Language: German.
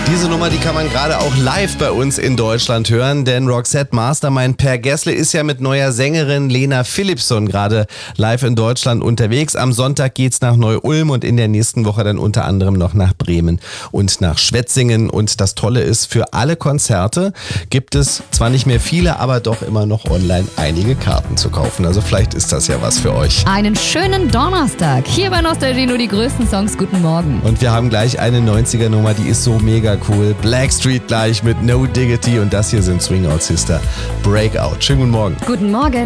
Diese Nummer, die kann man gerade auch live bei uns in Deutschland hören, denn Roxette Mastermind Per Gessle ist ja mit neuer Sängerin Lena Philippson gerade live in Deutschland unterwegs. Am Sonntag geht's nach Neu-Ulm und in der nächsten Woche dann unter anderem noch nach Bremen und nach Schwetzingen. Und das Tolle ist, für alle Konzerte gibt es zwar nicht mehr viele, aber doch immer noch online einige Karten zu kaufen. Also vielleicht ist das ja was für euch. Einen schönen Donnerstag. Hier bei Nostalgie nur die größten Songs. Guten Morgen. Und wir haben gleich eine 90er-Nummer, die ist so mega cool. Blackstreet gleich mit No Diggity und das hier sind Swing Out Sister Breakout. Schönen guten Morgen. Guten Morgen.